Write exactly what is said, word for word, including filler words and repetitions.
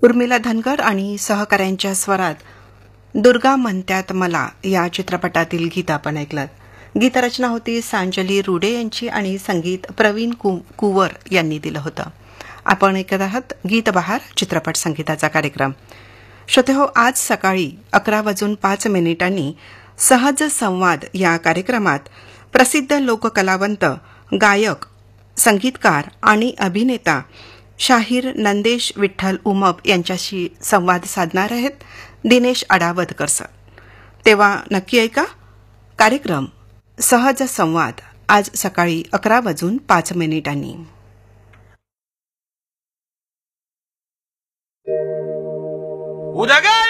उर्मिला धनगर आणि सहकाऱ्यांच्या स्वरात दुर्गा म्हणत्यात मला या चित्रपटातील गीत आपण ऐकलं. गीतरचना होती सांजली रुडे यांची आणि संगीत प्रवीण कु कुवर यांनी दिलं होतं. आपण ऐकत आहात गीत बहार चित्रपट संगीताचा कार्यक्रम. श्रोतेहो, आज सकाळी अकरा वाजून पाच मिनिटांनी सहज संवाद या कार्यक्रमात प्रसिद्ध लोककलावंत, गायक, संगीतकार आणि अभिनेता शाहीर नंदेश विठ्ठल उमप यांच्याशी संवाद साधणार आहेत दिनेश अडावदकर सर. तेव्हा नक्की ऐका कार्यक्रम सहज संवाद आज सकाळी अकरा वाजून पाच मिनिटांनी. उदगा